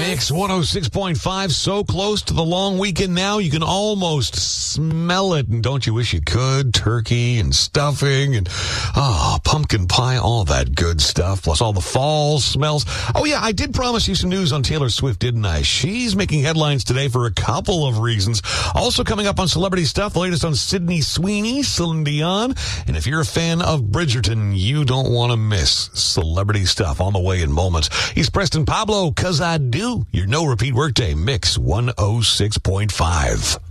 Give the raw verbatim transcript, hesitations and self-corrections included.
Mix one oh six point five, so close to the long weekend now, you can almost smell it. And don't you wish you could? Turkey and stuffing and oh, pumpkin pie, all that good stuff, plus all the fall smells. Oh, yeah, I did promise you some news on Taylor Swift, didn't I? She's making headlines today for a couple of reasons. Also coming up on Celebrity Stuff, the latest on Sydney Sweeney, Celine Dion. And if you're a fan of Bridgerton, you don't want to miss Celebrity Stuff on the way in moments. He's Preston Pablo, 'Cause I Do. Your no-repeat workday Mix one oh six point five.